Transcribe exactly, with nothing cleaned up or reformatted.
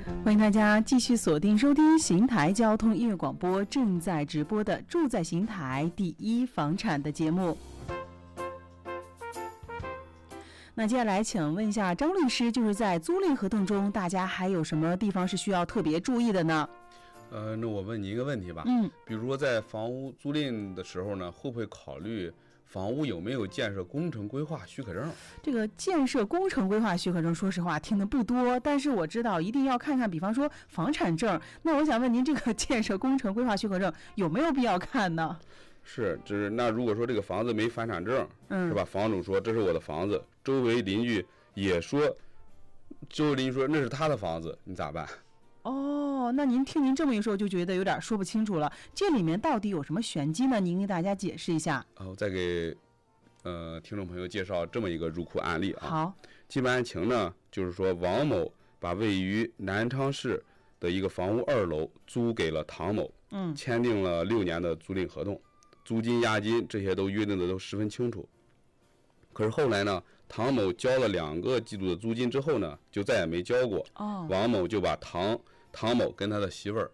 欢迎大家继续锁定收听邢台交通音乐广播正在直播的住在邢台第一房产的节目。那接下来请问一下张律师，就是在租赁合同中大家还有什么地方是需要特别注意的呢？ 呃，那我问你一个问题吧， 嗯， 比如说在房屋租赁的时候呢，会不会考虑房屋有没有建设工程规划许可证？ 这个建设工程规划许可证，说实话听的不多，但是我知道一定要看看，比方说房产证。那我想问您，这个建设工程规划许可证有没有必要看呢？ 是，就是那如果说这个房子没房产证， 嗯， 是吧？房主说这是我的房子，周围邻居也说，周围邻居说那是他的房子，你咋办？ 哦，那您听您这么一说，就觉得有点说不清楚了。这里面到底有什么玄机呢？您给大家解释一下。 啊，我再给呃听众朋友介绍这么一个入库案例啊。 好， 基本案情呢，就是说王某把位于南昌市的一个房屋二楼租给了唐某， 嗯， 签订了六年的租赁合同，租金、押金这些都约定的都十分清楚。可是后来呢，唐某交了两个季度的租金之后呢，就再也没交过。 哦， 王某就把唐唐某跟他的媳妇儿